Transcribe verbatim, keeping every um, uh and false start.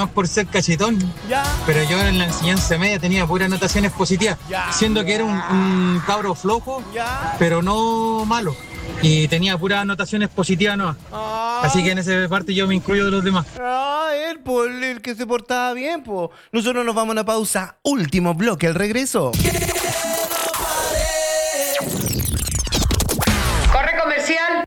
nomás por ser cachetón. Ya. Pero yo en la enseñanza media tenía puras anotaciones positivas, Ya. siendo que era un, un cabro flojo, Ya. pero no malo. Y tenía puras anotaciones positivas nomás. Ah. Así que en esa parte yo me incluyo de los demás. Ah, él, po, el, el que se portaba bien, pues. Nosotros nos vamos a una pausa. Último bloque, al regreso. Corre comercial.